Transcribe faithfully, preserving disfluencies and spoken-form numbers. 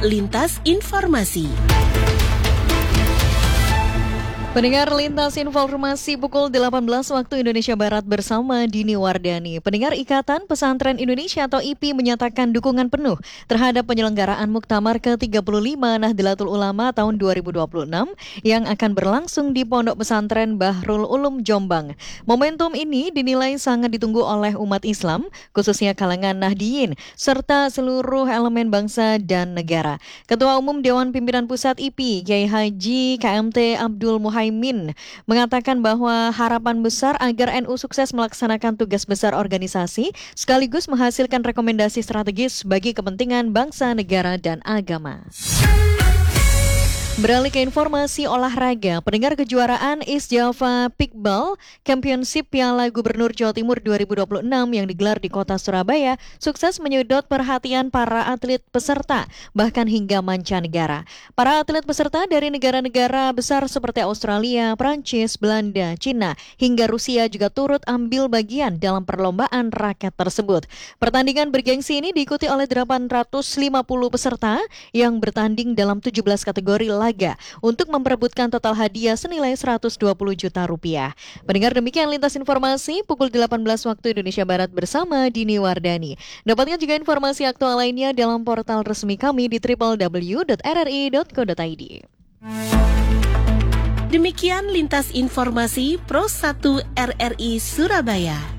Lintas Informasi. Pendengar Lintas Informasi pukul delapan belas waktu Indonesia Barat bersama Dini Wardani. Pendengar Ikatan Pesantren Indonesia atau I P I menyatakan dukungan penuh terhadap penyelenggaraan Muktamar ke tiga puluh lima Nahdlatul Ulama tahun dua ribu dua puluh enam yang akan berlangsung di Pondok Pesantren Bahrul Ulum Jombang. Momentum ini dinilai sangat ditunggu oleh umat Islam, khususnya kalangan Nahdiyin, serta seluruh elemen bangsa dan negara. Ketua Umum Dewan Pimpinan Pusat I P I, Kiai Haji K M T Abdul Muhaimin Min mengatakan bahwa harapan besar agar N U sukses melaksanakan tugas besar organisasi sekaligus menghasilkan rekomendasi strategis bagi kepentingan bangsa, negara, dan agama. Beralih ke informasi olahraga, pendengar kejuaraan East Java Pikball Championship Piala Gubernur Jawa Timur dua ribu dua puluh enam yang digelar di kota Surabaya sukses menyedot perhatian para atlet peserta, bahkan hingga mancanegara. Para atlet peserta dari negara-negara besar seperti Australia, Prancis, Belanda, Cina, hingga Rusia juga turut ambil bagian dalam perlombaan raket tersebut. Pertandingan bergengsi ini diikuti oleh delapan ratus lima puluh peserta yang bertanding dalam tujuh belas kategori laga untuk memperebutkan total hadiah senilai seratus dua puluh juta rupiah. Mendengar demikian Lintas Informasi pukul delapan belas waktu Indonesia Barat bersama Dini Wardani. Dapatkan juga informasi aktual lainnya dalam portal resmi kami di w w w dot r r i dot co dot i d. Demikian Lintas Informasi Pro satu R R I Surabaya.